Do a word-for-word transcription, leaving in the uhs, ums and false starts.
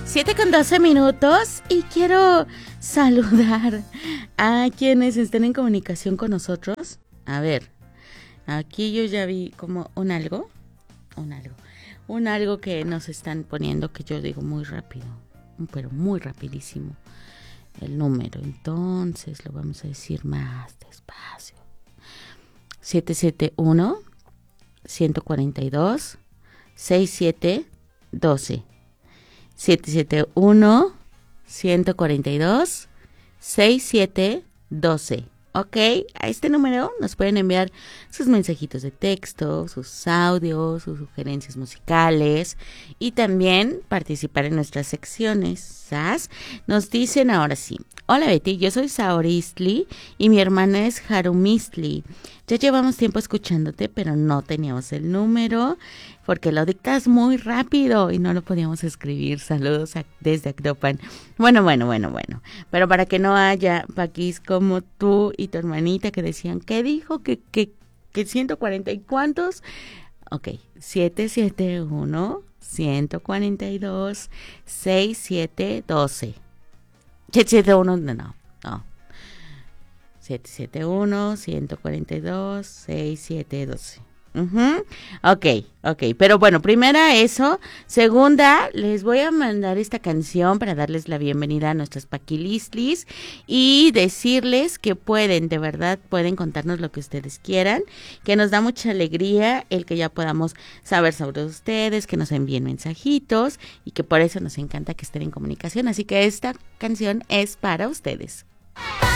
siete con doce minutos y quiero saludar a quienes estén en comunicación con nosotros. A ver, aquí yo ya vi como un algo, un algo, un algo que nos están poniendo que yo digo muy rápido, pero muy rapidísimo. El número, entonces lo vamos a decir más despacio. siete siete uno, uno cuatro dos, seis siete uno dos. siete siete uno, uno cuatro dos, seis siete uno dos. Ok, a este número nos pueden enviar sus mensajitos de texto, sus audios, sus sugerencias musicales y también participar en nuestras secciones. ¿Sabes? Nos dicen ahora sí. Hola Betty, yo soy Saoristli y mi hermana es Harumistli. Ya llevamos tiempo escuchándote, pero no teníamos el número porque lo dictas muy rápido y no lo podíamos escribir. Saludos a, desde Actopan. Bueno, bueno, bueno, bueno. Pero para que no haya paquis como tú y tu hermanita que decían, ¿qué dijo? ¿Que, que, que ciento cuarenta y cuántos? Ok, siete siete uno, uno cuatro dos, seis siete uno dos. siete siete uno, no, no, no. siete siete uno, uno cuatro dos, seis siete uno dos. Uh-huh. Ok, ok, pero bueno, primera eso, segunda, les voy a mandar esta canción para darles la bienvenida a nuestras paquilistlis y decirles que pueden, de verdad, pueden contarnos lo que ustedes quieran, que nos da mucha alegría el que ya podamos saber sobre ustedes, que nos envíen mensajitos y que por eso nos encanta que estén en comunicación, así que esta canción es para ustedes.